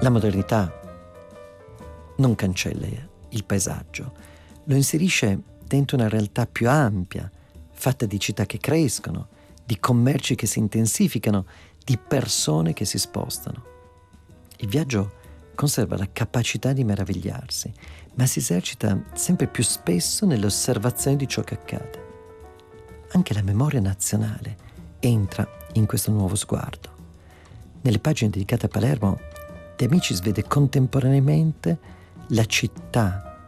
La modernità non cancella il paesaggio, lo inserisce dentro una realtà più ampia, fatta di città che crescono, di commerci che si intensificano, di persone che si spostano. Il viaggio conserva la capacità di meravigliarsi, ma si esercita sempre più spesso nell'osservazione di ciò che accade. Anche la memoria nazionale entra in questo nuovo sguardo. Nelle pagine dedicate a Palermo, De Amicis vede contemporaneamente la città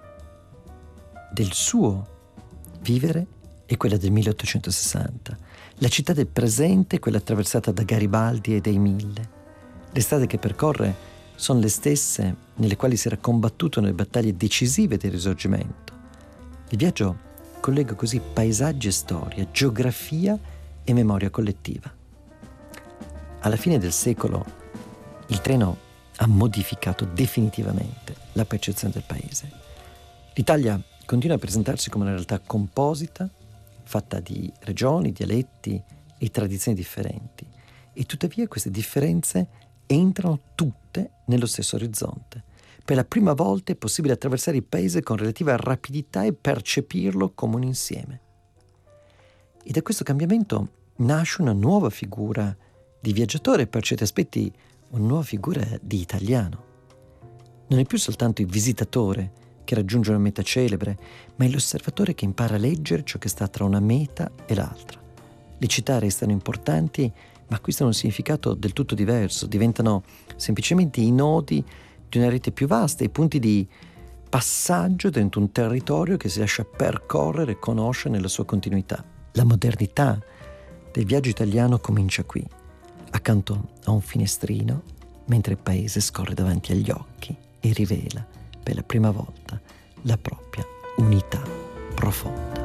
del suo vivere e quella del 1860, la città del presente e quella attraversata da Garibaldi e dei Mille. Le strade che percorre sono le stesse nelle quali si era combattuto nelle battaglie decisive del Risorgimento. Il viaggio collega così paesaggi e storia, geografia e memoria collettiva. Alla fine del secolo il treno ha modificato definitivamente la percezione del paese. L'Italia continua a presentarsi come una realtà composita, fatta di regioni, dialetti e tradizioni differenti, e tuttavia queste differenze entrano tutte nello stesso orizzonte. Per la prima volta è possibile attraversare il paese con relativa rapidità e percepirlo come un insieme. E da questo cambiamento nasce una nuova figura di viaggiatore e per certi aspetti una nuova figura di italiano. Non è più soltanto il visitatore che raggiunge una meta celebre, ma è l'osservatore che impara a leggere ciò che sta tra una meta e l'altra. Le città restano importanti, ma acquistano un significato del tutto diverso, diventano semplicemente i nodi di una rete più vasta, i punti di passaggio dentro un territorio che si lascia percorrere e conoscere nella sua continuità. La modernità del viaggio italiano comincia qui, accanto a un finestrino, mentre il paese scorre davanti agli occhi e rivela per la prima volta la propria unità profonda.